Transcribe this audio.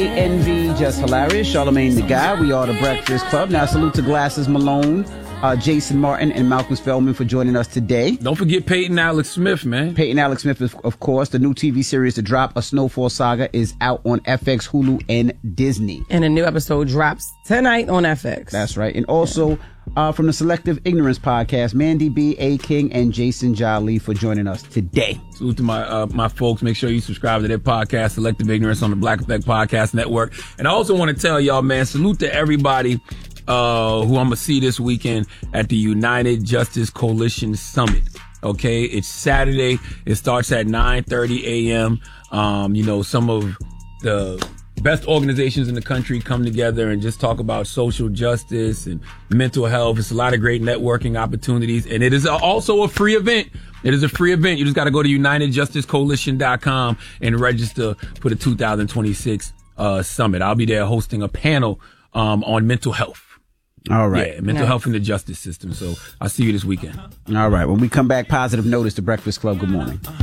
Envy, just hilarious. Charlamagne the Guy. We are the Breakfast Club. Now, salute to Glasses Malone, Jason Martin, and Malcolm Spellman for joining us today. Don't forget Peyton Alex Smith, man. Peyton Alex Smith, of course. The new TV series to drop, A Snowfall Saga, is out on FX, Hulu, and Disney. And a new episode drops tonight on FX. That's right. And also from the Selective Ignorance podcast, Mandy B, A King, and Jason Jolly for joining us today. Salute to my folks. Make sure you subscribe to their podcast, Selective Ignorance, on the Black Effect Podcast Network. And I also want to tell y'all, man, salute to everybody who I'm going to see this weekend at the United Justice Coalition Summit. Okay, it's Saturday. It starts at 9:30 a.m. Some of the best organizations in the country come together and just talk about social justice and mental health. It's a lot of great networking opportunities, and it is also a free event. It is a free event. You just got to go to UnitedJusticeCoalition.com and register for the 2026 summit. I'll be there hosting a panel on mental health. All right. Yeah, mental health in the justice system. So I'll see you this weekend. All right. When we come back, positive notice to Breakfast Club. Good morning.